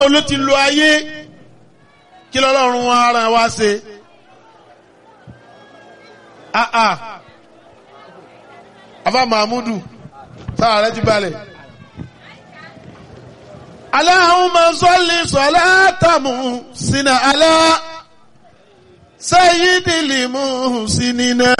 ló ti lo ayé kí lọ́lọ́run wa ara wa ṣe afa mahmudu sára rẹ ti balẹ̀. Allahumma salli salatan muhsina ala sayyidil muhsinina.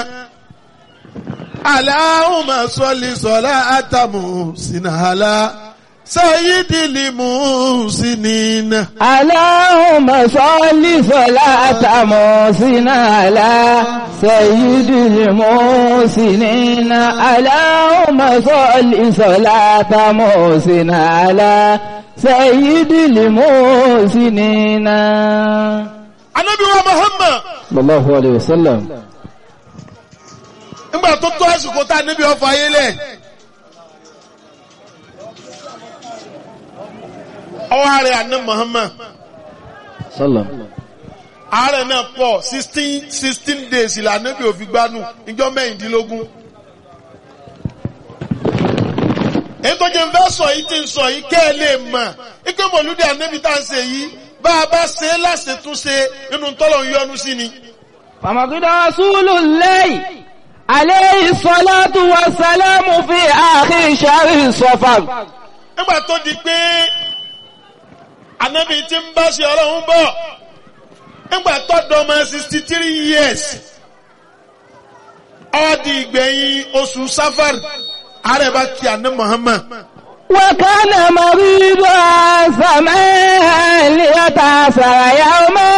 Allahumma salli salatan muhsina ala sayyidil muhsinina. Allahumma salli salatan muhsina ala sayyidil muhsinina. Allahumma salli salatan muhsina ala sayyidil muhsinina. Ànábì wa Muhammad sallallahu alayhi wa sallam. nígbà tó tó àsìkò tá níbi ọfọ ayé lẹ̀ ọwọ́ ààrẹ àná Muhammad sallam. ààrẹ náà pọ̀ 16 days ìlà níbi òfin gbanú ìjọ mẹ́rìndínlógún. èyí tó jẹ́ fẹ́ sọ yìí ti ń sọ yìí kẹ́ ẹ lè mọ̀ ike mọ̀lúdì ànábì tá à ń ṣe yìí bá a bá ṣe é láṣetúnṣe inú tọ́lọ̀ ń yọ́nú sí ni. فمقد رسول الله عليه الصلاة والسلام في آخر شهر صفر. nígbà tó di pé ànábì tí ń bá ṣe ọlọ́run bọ̀ nígbà tó dọ́mọ 63 years ó di ìgbẹ̀yìn oṣù Safar ààrẹ bá kí àná Muhammad. وكان مريضا ثمانية عشر يوما.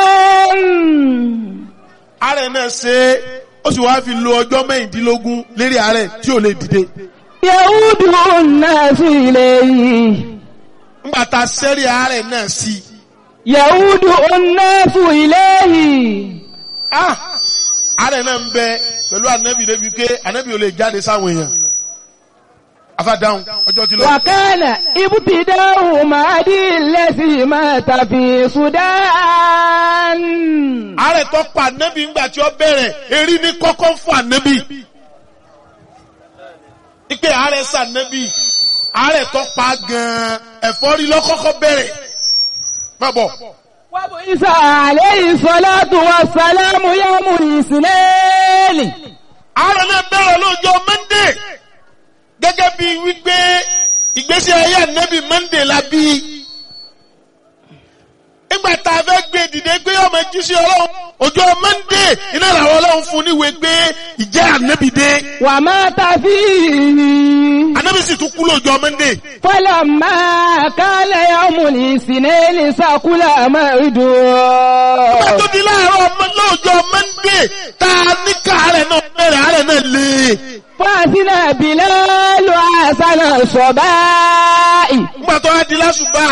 ààrẹ náà ṣe ó sì wáá fi lo ọjọ́ mẹ́rìndínlógún lérí ààrẹ tí ò lè dìde. يعود الناس إليه. nígbà tá a sẹ́rí ààrẹ náà sí i. يعود الناس إليه. ààrẹ náà ń bẹ pẹ̀lú ànábì débi pé ànábì ò lè jáde sáwọn èèyàn. afadáhùn ọjọ́ ti lọ. وكان ابتداء مهدي الذي مات في السودان. ààrẹ tó pa ànábì ńgbà tí ó bẹ̀rẹ̀ erí ní kọ́kọ́ fún ànábì. ipe ààrẹ sànábì ààrẹ tó pa gan-an ẹ̀fọ́rí lọ́kọ́kọ́ bẹ̀rẹ̀. má bọ̀. وبعث عليه الصلاة والسلام يوم الاثنين. ààrẹ náà bẹ̀rẹ̀ lọ́jọ́ Monday gẹ́gẹ́ bí wípé ìgbésí ayé ànábì Monday la bí. nígbà tá a fẹ́ gbé dìde gbé ọmọ jíṣẹ́ ọlọ́run ọjọ́ Monday iná làwọn ọlọ́run fún níwèé gbé ìjẹ́ ànábì dé. ومات فيه. ànábì sì tún kú lọ́jọ́ Monday. فلما كان يوم الاثنين سكل مرده. nígbà tó di láàárọ̀ lọ́jọ́ Monday tá a ní káàárẹ̀ náà bẹ̀rẹ̀ àárẹ̀ náà lé. فأذن بلال حسن الصباح. nígbà tó wá di lásùbà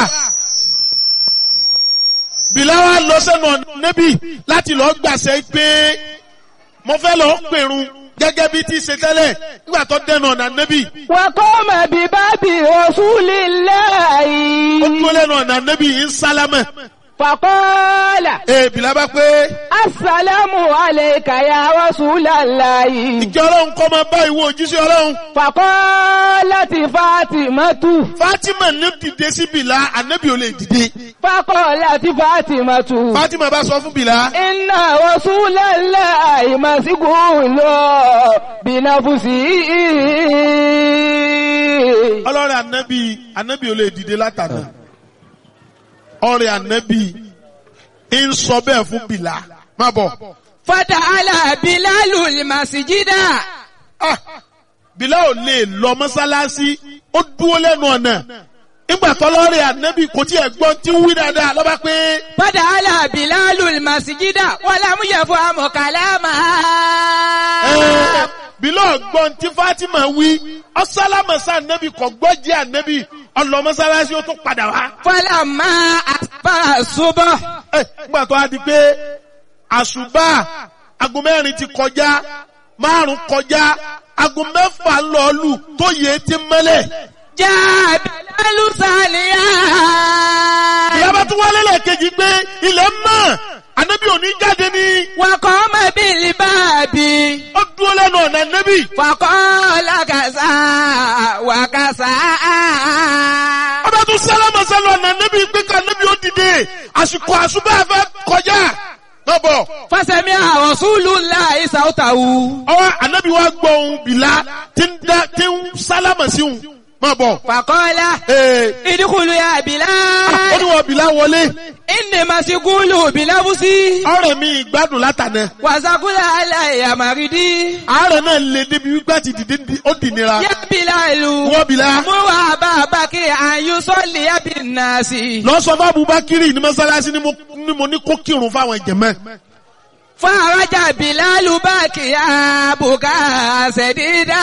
Bìláwà lọ sẹ́nu Ànábì láti lọ gbàṣẹ pé mo fẹ́ lọ pèrun gẹ́gẹ́ bí ti ṣe tẹ́lẹ̀ nígbà tó dẹnu ọ̀nà Ànábì. وقام بباب رسول الله. ó dúró lẹ́nu ọ̀nà Ànábì ń sálámẹ̀. فقال Bìlá bá pé السلام عليك يا رسول الله. ìjọ ọlọ́run kọ́ máa bá ìwọ òjíṣẹ́ ọlọ́run. فقالت فاطمة. Fátímà ní dìde sí Bìlá Ànábì ò lè dìde. فقالت فاطمة. Fátímà bá sọ fún Bìlá. إن رسول الله مسجون بنفسه. ọlọ́rẹ̀ Ànábì ò lè dìde látàná. ọ̀rẹ́ Ànábì ń sọ bẹ́ẹ̀ fún Bìlá. má bọ̀. فتعال بلال المسجد. Bìlá ò lè lọ mọ́sálásí ó dúró lẹ́nu ọ̀nà. nígbà tọ́lọ́rẹ̀ Ànábì kò tí ẹ̀ gbọ́n tí ń wí dáadáa lọ́ba pé. فتعال بلال المسجد ولم يفهم كلامها. Bìlá ọ̀gbọ́n tí Fátímà wí ọ̀sálámọ̀sá Ànábì kò gbọ́ jẹ́ Ànábì ọlọ mọ́sálásí ó tún padà wá. فلما أصبح الصبح. nígbà tó a di pé àṣùbà aago 4 ti kọjá 5 kọjá aago 6 ń lọ lù tó yẹ ti mẹ́lẹ̀. جاء بلال ساليا. ìyá bá tún wálé lẹ́ẹ̀kejì pé ilẹ̀ mọ́ Ànábì ò ní jáde ní. وقام بالباب. ó dúró lẹ́nu ọ̀nà Ànábì. فقال كذا وكذا. ọba tún sálámà sálọ ọ̀nà Ànábì pé ká dìde àsìkò àsùbá fẹ́ kọjá lọ́bọ̀. Fasami'a Rasulullahi sawtahu. Ọwọ́ ànábì wa gbọ́ ohun Bìlá tí ń sálámà sí òun máa bọ̀. Faqala idkhulu ya Ó Bilal. ní wọ́n Bìlá wọlé. Inni mashghulu bilabusi. Ọ̀rẹ́ mi ìgbádùn látànà. Wa saqula alayya maridi. Àárẹ̀ náà lè débi wípé àti dìde ó dì nira. Ya Bilalu. Wọ́n Bìlá. Muwa Ababakir an yusalli bin nasi. Lọ sọ fún Abubakiri ní mọ́sálásí ni mo ní kó kírun fáwọn ìjẹ̀mẹ́. Faraja Bilalu bakiya buka sadida.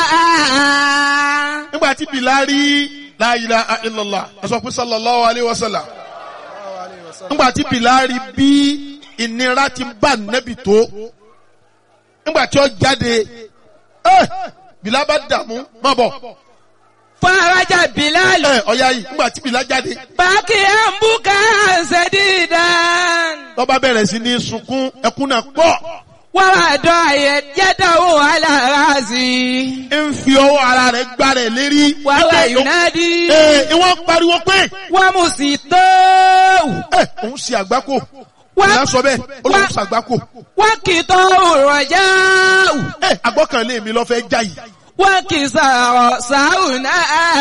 Nígbà tí Bìlá rí la ilaha illallah, ẹ sọ pé sallallahu alaihi wasallam. Nígbà tí Bìlá rí bí ìnira ti bá nẹ́bì tó. Nígbà tí ó jáde, Bìlá bá dààmú, má bọ̀. Faraja Bilalu. Ọ̀yá yìí, nígbà tí Bìlá jáde. Bakiya buka sadida. Ló bá bẹ̀rẹ̀ sí ní sunkún, ẹkún náà pọ̀. Wàràdọ̀ yẹ́dàwó alárazi. Ń fi ọwọ́ ara rẹ̀ gbá rẹ̀ lérí. Wàrà Yunadi. Ìwọ́n pariwo pé. Wọ́n mú sí tó. Òun ṣe àgbákò. Ìyá sọ bẹ́ẹ̀, ó lóun ṣàgbákò. Wọ́n kì í tọ́ òrọ̀já. Àgbọ́kànlé mi lọ fẹ́ já yìí. Wọ́n kì í sàrọ̀ sàrùnà.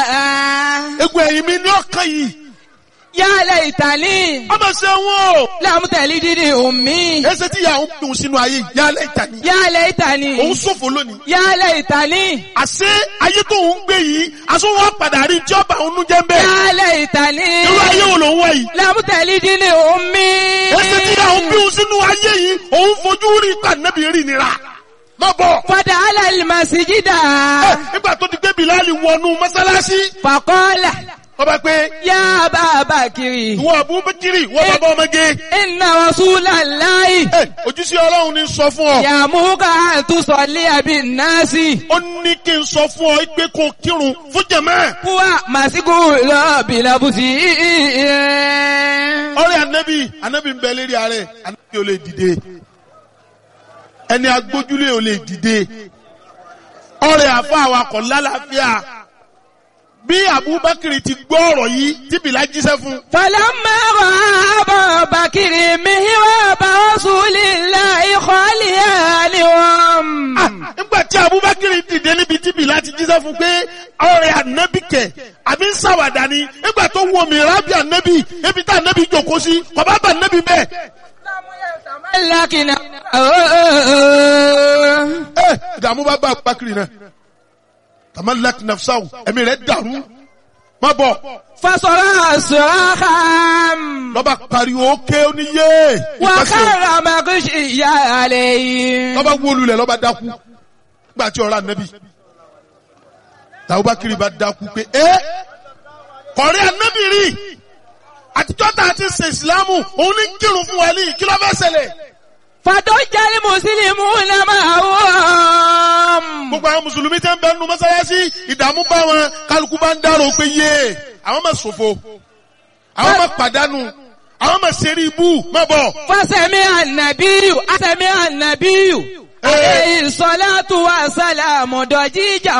Egun ẹ̀yìn mi ní ọkàn yìí. Yálẹ̀ ìtàlí. Ọmọ ṣe wọ́n o. Lámútẹ̀lí dídì òmí. Ẹsẹ̀ tí ìyá òun dùn sínú ayé yálẹ̀ ìtàní. Yálẹ̀ ìtàlí. Òun ṣòfò lónìí. Yálẹ̀ ìtàlí. Àṣé ayé tó ń gbé yìí, aṣọ wọn padà rí tí ọba òun jẹ́ ń bẹ́ẹ̀. Yálẹ̀ ìtàlí. Irú ayé wo ló ń wọ̀ yìí? Lámútẹ̀lí dídì òmí. Ẹsẹ̀ tí ìyá òun dùn sínú ayé yìí, òun fojú rí kànábì rí nira. Má bọ̀. Fọdà alẹ́ masijida. Nígbà tó ti gbé Bìláàlì wọnú mọ́sálásí. Fàkọ́lá. Wọ́n bá pé. Yá Ababakiri. Ìwọ Abubakiri, wọ́n bàbá ọmọge. Inna Rasulallahi. Ojúṣe Ọlọ́run ní sọ fún ọ. Yàmúkà tusalli bin nasi. Ó ní kí n sọ fún ọ pé kó kírun fún jàmáà. Wà màsíkù lọ bìlàbùsì. Ọ̀rẹ́ Ànábì ń bẹ lérí ààrẹ, Ànábì ò lè dìde. Ẹni agbójúlé ò lè dìde. Ọ̀rẹ́ àfa awakọ̀ lálàáfíà. Bí Abubakiri ti gbọ́ ọ̀rọ̀ yìí tí Bìlá jíṣẹ́ fún. Falamma ra'a Abubakiri mihraba Rasulillahi khaliyan. Nígbà tí Abubakiri dìde níbi tí Bìlá ti jíṣẹ́ fún pé ọ̀rẹ́ Ànábì kẹ̀ àbí ń ṣàwàdà ni. Nígbà tó wo mìíràbí Ànábì, ebi tá Ànábì jókòó sí, kò bá bá Ànábì bẹ́ẹ̀. Lákìnà. Ìdààmú bá bá Abubakiri náà. Tamalak nafsahu, ẹ̀mí rẹ̀ dàrú. Má bọ̀. Fasọ̀rọ̀ sọ̀rọ̀. Lọ́ba pariwo ókè oníyé. Wà kára màkúṣì ìyá àlẹ́ yìí. Lọ́ba wólulẹ̀ lọ́ba dákú. Nígbà tí ọ̀rọ̀ Ànábì. Abubakiri bá dákú pé kọ̀rí Ànábì rí. Àtijọ́ tá a ti ṣe ìsìlámù, òun ní kírun fún wa ní kí ló fẹ́ ṣẹlẹ̀. Fàtó jẹ́lí Mùsùlùmí náà máa wọ́n. Gbogbo àwọn Mùsùlùmí tẹ́ ń bẹ nínú mọ́sálásí, ìdààmú bá wọn, kálukú bá ń dárò pé àwọn máa ṣòfò, àwọn máa pàdánù, àwọn máa ṣeré ibú, má bọ̀. Fásẹ̀mí ànàbíyù, àsẹ̀mí ànàbíyù. Alayhi salatu wa salamu dọ̀jíjà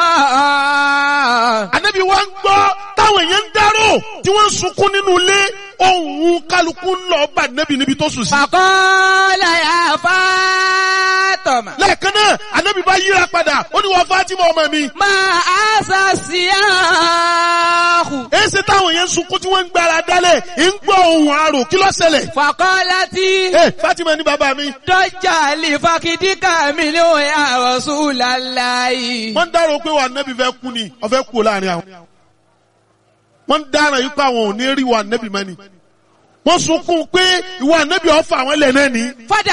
Ànábì wa ń gbọ́ táwọn èèyàn ń dárò tí wọ́n ń sunkún nínú ilé, ohun kálukú ń lọ bá Ànábì níbi tó sùn sí. Faqala ya Fátímà. Lẹ́ẹ̀kan náà, Ànábì bá yíra padà, ó ní wọ́n Fátímà ọmọ mi. Máa àṣà sí àhù. Èsì táwọn èèyàn ń sunkún tí wọ́n ń gbára dálẹ̀, ń gbọ́ ohun àrò, kí ló ṣẹlẹ̀? Faqalati. Fátímà ní bàbá mi. Dọ́jà lè fakidíkà mi ló ya Rasulallahi. Wọ́n ń dárò pé wà Ànábì fẹ́ kú ni, ó fẹ́ kú láàrin àwọn. Wọ́n ń dáràn yí pé àwọn ò ní rí wà Ànábì mọ́ ni. Wọ́n sunkún pé ìwà Ànábì ọ̀fà àwọn ilẹ̀ náà ní. Fada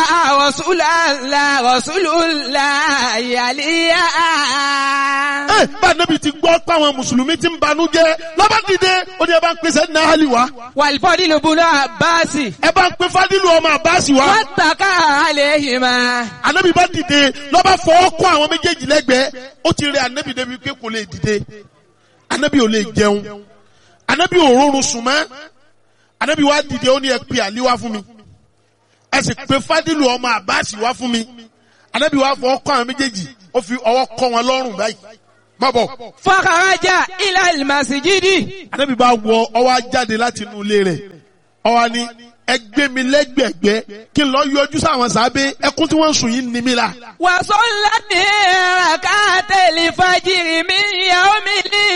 Rasulullahi àlíyá. Bá Ànábì ti gbọ́ pé àwọn Mùsùlùmí ti ń banú jẹ́, lọ́ba dìde, ó ní ẹ bá ń pèsè ní Àlì wá. Wàlífọ́dí ló bunú Àbáàsì. Ẹ bá ń pe Fádìlù ọmọ Àbáàsì wá. Wọ́n tàkà àléhìmá. Ànábì bá dìde, lọ́ba fọwọ́ kọ́ àwọn méjèèjì lẹ́gbẹ̀ẹ́, ó ti rẹ Ànábì débi pé kò lè dìde. Ànábì ò lè jẹun. Ànábì ò rọrùn sùn mọ́. Ànábì wá dìde, ó ní ẹ pe Àlí wá fún mi. Ẹ sì pe Fádìlù ọmọ Àbáàsì wá fún mi. Ànábì wá fọwọ́ kọ́ àwọn méjèèjì, ó fi ọwọ́ kọ́ wọn lọ́rùn báyìí. Má bọ̀. Fakaraja ila al-masjidi. Ànábì bá wọ ọwọ́ jáde láti inú ilé rẹ̀. ọwọ́ ni ẹgbẹ́ mi lẹ́gbẹ̀gbẹ́ kí n lọ yọjú sáwọn sábẹ́ ẹkún tí wọ́n ń sùn yìí ní mi la. وصلى ركعتي الفجر من يوم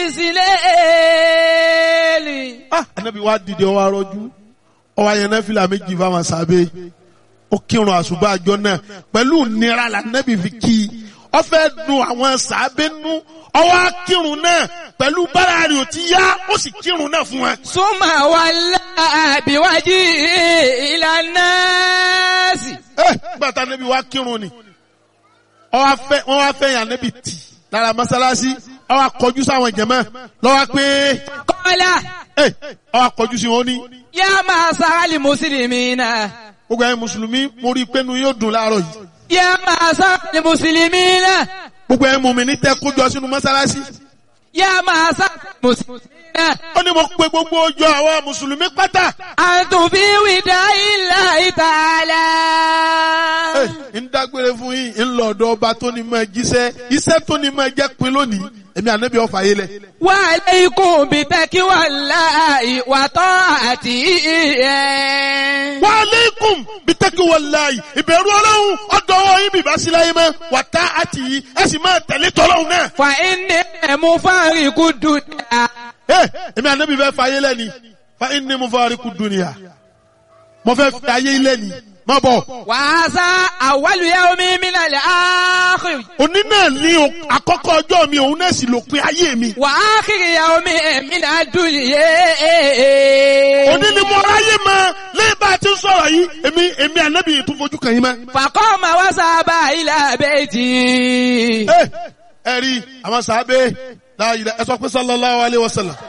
الإسلام. Ànábì wa dìde ó wá rọjú ó wá yẹn náfìlà méjì fáwọn sábẹ́ ó kírun àsùbá àjọ náà pẹ̀lú nira la Ànábì fi kí i ó fẹ́ dùn àwọn sábẹ́ nú ó wá kírun náà pẹ̀lú bára rẹ̀ ò ti yá ó sì kírun náà fún wa. ثم ولى بوجهه إلى الناس. gbàtà Ànábì wa kírun ni wọ́n wá fẹ́ yàn Ànábì tì lára mọ́sálásí ó wá kọjú sáwọn jàmá lọ́wọ́ pé قال ó wá kọjú sí wọn ní. يا معشر المسلمين. gbogbo ẹ̀yin mùsùlùmí mo rí i pé inú yóò dùn láàárọ̀ yìí. يا معشر المسلمين. gbogbo ẹ̀yin mùmínì tẹ́ kójọ sínú mọ́sálásí. يا معشر المسلمين. ó ní mo pe gbogbo ọjọ́ àwọn mùsùlùmí pátá. أنتم في وداع الله تعالى. ń dágbére fún yín ń lọ ọ̀dọ̀ ọba tó ní máa jíṣẹ́ iṣẹ́ tó ní máa jẹ́ pin lónìí èmi Ànábì ọ̀fà yé lẹ̀. وعليكم بتقوى الله وطاعته. wa alaykum bitaqwallahi ìbẹ̀rù Ọlọ́run ọ̀dọ̀ yín bìbá sí láyé mọ́ wa ta'atihi ẹ sì máa tẹ̀lé tọ́lọ́run náà. فإني مفارق الدنيا. èmi Ànábì fẹ́ fà yé lẹ́ni fa inni mufariqud dunya mo fẹ́ fà yé lẹ́ni má bọ̀. وهذا أول يوم من الآخر. òní náà ní àkọ́kọ́ ọjọ́ mi òun náà sì lópin ayé mi. وآخر يوم من الدنيا. òní ni mo ráyè mọ́ lẹ́yìn bá a ti ń sọ̀rọ̀ yìí èmi Ànábì tún fojú kàn yín mọ́. فقام وذهب إلى بيته. ẹ rí àwọn sàábé láàyè ẹ sọ pé sallallahu alayhi wa sallam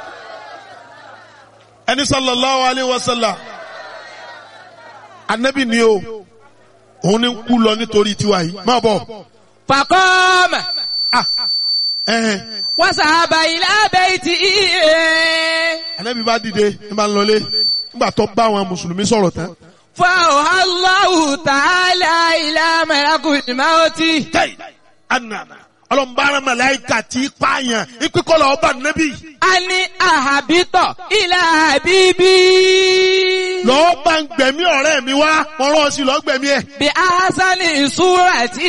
ẹni sallallahu alayhi wa sallam Ànábì ni o òun ni ń kú lọ nítorí tiwa yìí má bọ̀. فقام وذهب إلى بيته. Ànábì bá dìde ní bá ń lọlé nígbà tó bá àwọn mùsùlùmí sọ̀rọ̀ tán. فأوحى الله تعالى إلى ملك الموت. ọlọ́mbàrán màláìkà tí pààyàn ìpínkọ́lọ̀ ọba Ànábì. أني أهبط إلى حبيبي. lọ́ọ́ bá ń gbẹ̀mí ọ̀rẹ́ mi wá ọ̀rọ̀ sí lọ́ọ́ gbẹ̀mí ẹ̀. بأحسن صورة.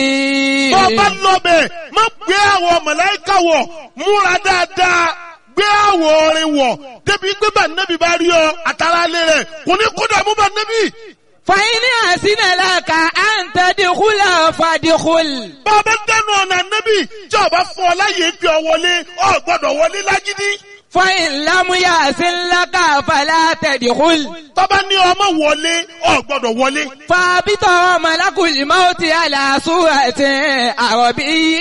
bọ́ bá lọ́bẹ̀ má gbé àwọ̀ màláìkà wọ̀ múra dáadáa gbé àwọ̀ orin wọ̀ débi gbé bá Ànábì bá rí ọ àtàrà lé rẹ̀ kò ní kó dààmú bá Ànábì. فإن أحسن لك أن تدخل فادخل. bàbá dẹnu ọ̀nà Ànábì tí ọba fún ọ láyé gbé ọ wọlé ọ gbọ́dọ̀ wọlé lágídí. فإن لم يحسن لك فلا تدخل. tọ́ba ní ọmọ wọlé ọ gbọ́dọ̀ wọlé. فهبط ملك الموت على صورة عربي.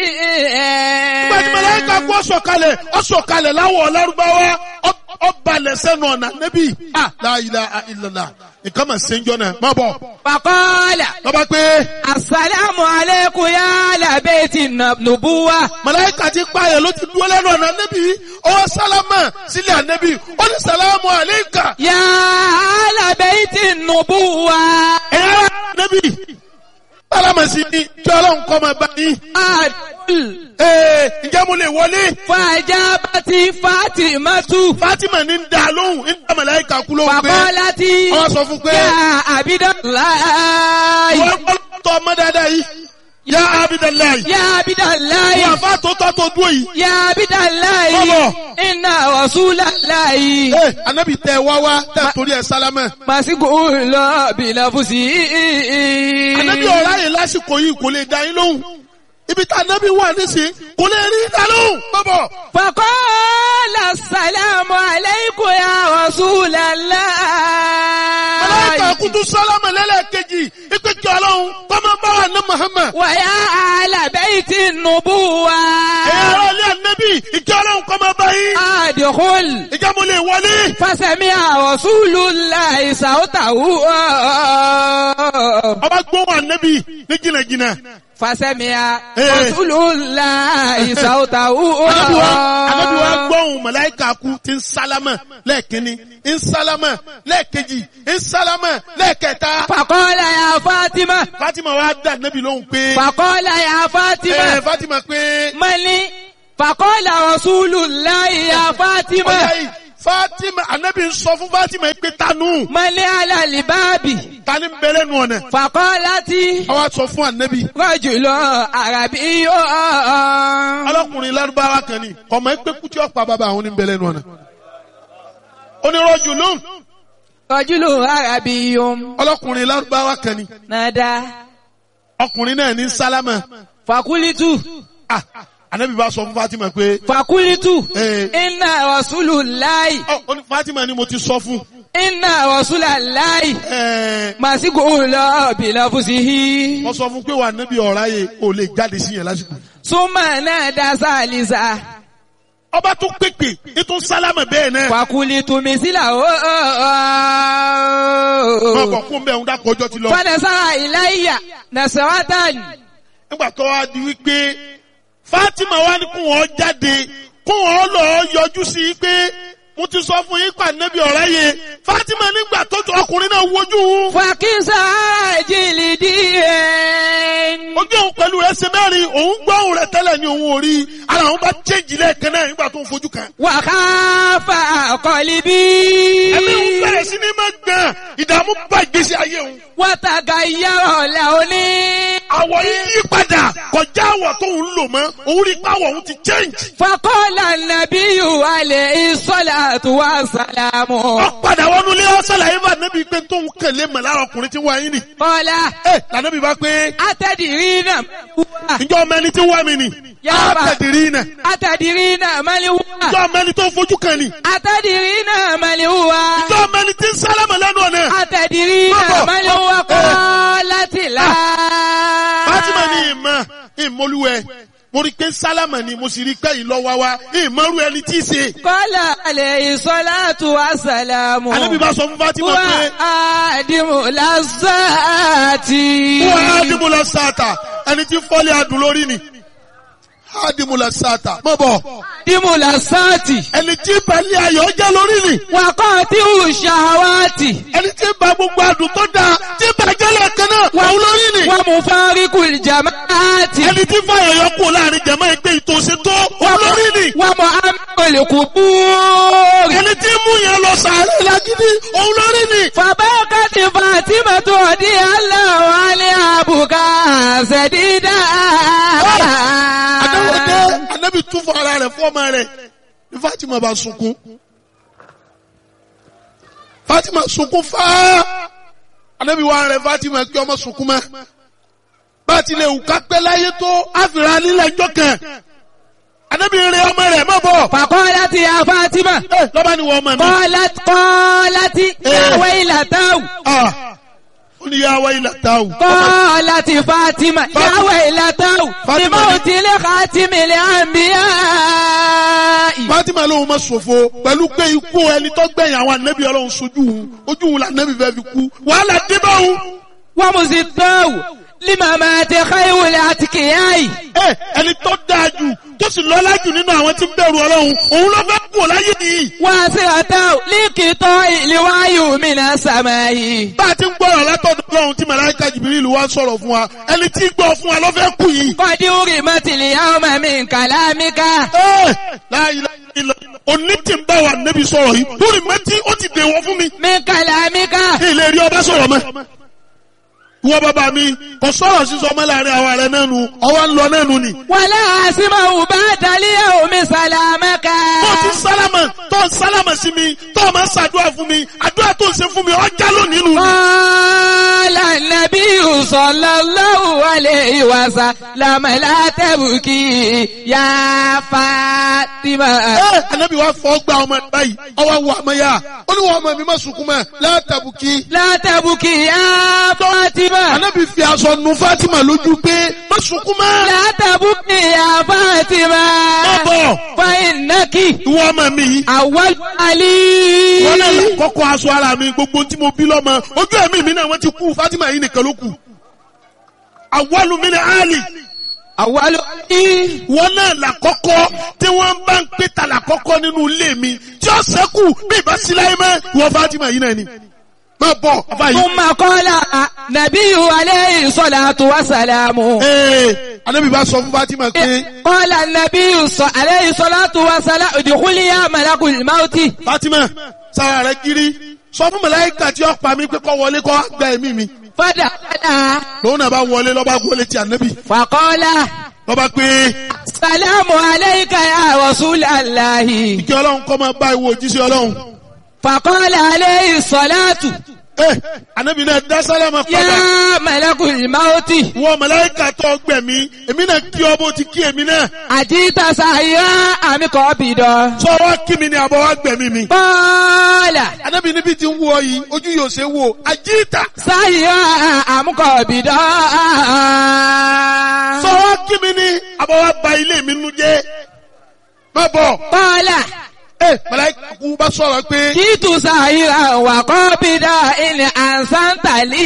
gbẹ̀dì màláíkà kú ọ̀sọ̀kalẹ̀ láwọ̀ Lárúbáwá ọbalẹ̀ sẹ́nu ọ̀nà Ànábì. La ilaha illallah nǹkan mà ṣe ń jọ náà má bọ̀. فقال lọ́ba pé السلام عليكم يا أهل بيت النبوة. màláíkà ti pààyàn ló ti dúró lẹ́nu ọ̀nà Ànábì ó sálámà sílẹ̀ Ànábì ó ní sàlámù àléékà. يا أهل بيت النبوة. ẹ̀yà Ànábì sálámà sí ni kí Ọlọ́run kọ́ máa bá yín. أدخل. ǹjẹ́ mo lè wọlé. فأجابت فاطمة. Fátímà ní ń dá lóhùn ń dá màláíkà kú lóhùn pé فقالت wọ́n sọ fún pé يا عبد الله. wọ́n tọ́ ọmọ dáadáa yìí yá Abdullahi يا عبد الله. wọ́n àfa tó tọ́ tó dúró yìí. يا عبد الله. Bọ́bọ̀. إن رسول الله Ànábì tẹ wá tẹ torí ẹ sálámà. مسجون بنفسه. Ànábì ọ̀rá yìí lásìkò yìí kò lè dá yín lóhùn. ibi tá Ànábì wà nísìn kò lè rí dá lóhùn. Bọ́bọ̀. فقال السلام عليكم يا رسول الله. màláíkà kutu sálámà lẹ́lẹ́kejì ipe kí Ọlọ́run kọ́mọ bá wà ní Muhammad. ويا أهل بيت النبوة. ẹ̀yà ilé Ànábì ìkí Ọlọ́run kọ́mọ bá yín. أدخل. ìjà mo lè wọlé. فسمع رسول الله صوته. ọba gbóhùn Ànábì ní jìnnàjìnnà. فسمع رسول الله صوته. Ànábì wa gbóhùn màláíkà kú tí ń sálámà lẹ́ẹ̀kínní ń sálámà lẹ́ẹ̀kejì ń sálámà lẹ́ẹ̀kẹta. فقال يا فاطمة. Fátímà wa dá Ànábì lóhùn pé. فقال يا فاطمة. Fátímà pé. ملي. فقال رسول الله يا فاطمة. Fatima anabi ń sọ fún Fatima pé tanu. Mali alali baabi. Tani ń bẹ lẹ́nu ọ̀nà. Faqalati. Àwa sọ fún anabi. Rajulun arabiyyun. Ọlọ́kùnrin Lárúbáwá kan ni. Ọmọ ẹgbẹ́ kútí ọ̀pá bàbá àwọn ní ń bẹ lẹ́nu ọ̀nà. Ó ní rajulun. Rajulun arabiyyun. Ọlọ́kùnrin Lárúbáwá kan ni. Nada. Ọkùnrin náà ní sálámà. Fakulitu. Anabi bá sọ fún Fatima pé. Fakulitu. Inna rasulullahi. Ó ní Fatima ni mo ti sọ fún. Inna rasulallahi. Màsíkò lọ bilafusihi. Wọ́n sọ fún pé wà níbi ọ̀rá yẹ ò lè jáde sí yẹn lásìkò. Súnmọ̀ náà dá sálísà. Ọba tún pèpè ètò sálámà bẹ́ẹ̀ náà. Fakulitu misila o. Wọ́n kọ̀ kún bẹ́ẹ̀ ń dákọ̀ ọjọ́ ti lọ. Fadasara ilayya nasaratan. Nígbà tó wá di wípé Fatima wá ní kún wọn jáde kún wọn lọ yọjú sí i pé mo ti sọ fún yín pa nẹ́bí ọ̀rá yẹ. Fatima nígbà tó ọkùnrin náà wojú. Fàkísà jìlìdíẹ̀. Ojú òun pẹ̀lú rẹ̀ ṣe mẹ́rin òun gbọ́ òun rẹ̀ tẹ́lẹ̀ ní òun ò rí ara òun bá change lẹ́ẹ̀kan náà nígbà tó ń fojú kan. Wàhálà qalbi. Ẹ̀mí òun bẹ̀rẹ̀ sí ní máa gbọ̀n ìdààmú bá ìgbésí ayé òun. Watagayyara lawni. Àwọ̀ yìí yí padà kọjá àwọ̀ tó ń lò mọ́ òun rí pàwọ̀ òun ti change. Faqala an-nabiyyu alayhi salatu wa salamu. Ọ̀padà wọnú ilé ọ̀sẹ̀ làyè bá nẹ́bí pé tó ń kẹ̀lé mọ̀ lára ọkùnrin tí wọ́n yín nì. Qala. Lànàbí bá pé. Atadirina. Ǹjọ́ mẹ́ni tí wọ́n mi nì. Atadirina. Atadirina man huwa. Ǹjọ́ mẹ́ni tó fojú kan nì. Atadirina man huwa. Ǹjọ́ mẹ́ni tí ń sálámà lẹ́nu ọ̀nà. Atadirina man huwa qalati la. Fatima ní ìmọ̀lúwẹ̀. Mo rí pé sálámà ni mo sì rí pé ìlọ́wà wa ìmọ̀rú ẹni tí í ṣe. Qala alayhi salatu wa salamu. Ànábì bá sọ fún Fatima pé. Wa adimu lazati. Wọ́n Adimu Lasata ẹni tí fọ́lé adùn lórí ni. Adimu Lasata mọ̀ bọ̀. Adimu lazati. Ẹni tí pẹ̀lú ayọ̀ jẹ́ lórí ni. Wa qati'u shahawati. Ẹni tí bá gbogbo adùn tó dáa tí bàjẹ́ lẹ́ẹ̀kan náà wà lórí ni. Wa mufariqul jama'ati. Ẹni tí fàyọ̀ yọ kú láàrin jẹ̀mọ́ ẹgbẹ́ ìtòsí tó wà lórí ni. Wa mu'ammal qubur. Ẹni tí mú yẹn lọ sàárẹ̀ lágídí òun lórí ni. Fabakati Fatimatu radiyallahu anha buka sadida. Adáwọ̀dé Ànábì tún fún ara rẹ̀ fọ́ọ̀mà rẹ̀ ní Fatima bá sunkún. Fatima sunkún fáá. Ànábì wá rẹ̀ Fatima kí ọmọ sunkún mọ́. Bá ti lè wù ká pẹ́ láyé tó àfìrà nílẹ̀ ẹjọ́ kan. Ànábì rẹ̀ ọmọ rẹ̀ mọ́ bọ̀. Faqalati ya Fatima. Lọ́ba ni wọ́n ọmọ mi. Qalati ya waylatahu. Ó ní ya waylatahu. Qalati Fatima ya waylatahu. Bimawtil khatimil anbiya. Fatima lóhun máa ṣòfò pẹ̀lú pé ikú ẹni tó gbẹ̀yìn àwọn ànábì Ọlọ́run sojú òun. Ojú òun là ànábì fẹ́ fi kú. Wàhálà dé bá òun. Wa muziddahu limamati khayril atqiyai. Ẹni tó dáa jù tó sì lọ́lá jù nínú àwọn tí ń bẹ̀rù Ọlọ́run òun ló fẹ́ kú láyé nìyí. Wasiratahu liqita'i wahyi minas samai. Bá a ti ń gbọ́rọ̀ látọ̀dọ̀ Ọlọ́run tí Màláíkà Jibrilu wá sọ̀rọ̀ fún wa ẹni tí gbọ́ fún wa ló fẹ́ kú yìí. Qad urimatil yawma min kalamika. La ilaha illallah. Òní tí ń bá wa nẹ́bi sọ̀rọ̀ yìí lórí mẹ́tí ó ti dèwọ̀ fún mi. Min kalamika. Ilé rí ọba sọ̀rọ̀ mọ́. Wọ́n bàbá mi kò sọ̀rọ̀ sísọ ọmọ láàrin àwọn ààrẹ náà nu ọwọ́ ń lọ náà nu ni. Wala asma'u ba'da al-yawmi salamaka. Tó ti sálámà tó ń sálámà sí mi tó máa ń ṣàdúrà fún mi àdúrà tó ń ṣe fún mi ọjà lónìí nu. Qala an-nabiyyu sallallahu alayhi wa sallam la tabki ya Fatima. Ànábì wa fọ́ gba ọmọ ẹ̀ báyìí ọwọ́ wọ àmọ́ yá ó ní wọ́n ọmọ mi má sunkún mọ́ la tabki. La tabki ya Fatima. Ànábì fi aṣọ nu Fatima lójú pé má sunkún mọ́. La tabki ya Fatima. Bọ́bọ̀. Fa innaki. Ìwọ ọmọ mi yìí. Awwal ali. Wọ́n náà kọ́kọ́ aṣọ ara mi gbogbo tí mo bí lọ́mọ ojú ẹ̀mí mi náà wọ́n ti kú Fatima yìí nìkan ló kù. Awwalu min ali. Awwalu ali. Wọ́n náà làkọ́kọ́ tí wọ́n bá ń pè ta làkọ́kọ́ nínú ilé mi tí ó sẹ́kù bí ìbá síláyé mọ́ ìwọ Fatima yìí náà ni. Má bọ̀ àbá yìí. Thumma qala nabiyyu alayhi salatu wa salamu. Ànábì bá sọ fún Fátímà pé. Qala an-nabiyyu alayhi salatu wa salam udkhuli ya malakul mauti. Fátímà sára rẹ̀ kiri sọ fún màláíkà tí ó pa mí pé kó wọlé kó gba ẹ̀mí mi. Fada. Lòun náà bá wọlé ló bá wọlé ti Ànábì. Faqala. Ló bá pé. Salamu alayka ya rasulallahi. Ìkẹ́ Ọlọ́run kó máa bá ìwọ òjíṣẹ́ Ọlọ́run. Faqala alayhi salatu. Ànábì náà dá sálámà padà. Ya malakul mauti. Wọ́n màláíkà tó gbẹ̀mí, èmi náà kí ọ bó ti kí èmi náà. Àjíta sàyà àmì kọ́ bìdọ̀. Sọ wá kí mi ni àbọ̀ wá gbẹ̀mí mi. Bọ́ọ̀là. Ànábì níbi tí ń wú ọ yìí, ojú yóò ṣe wò. Àjíta. Sàyà àmì kọ́ bìdọ̀. Sọ wá kí mi ni àbọ̀ wá ba ilé mi nú jẹ́. Má bọ̀. Bọ́ọ̀là. Màláíkà kú bá sọ̀rọ̀ pé. Kìtù sàyà wà kọ́ bìdọ̀ ilẹ̀ àǹsántàlì.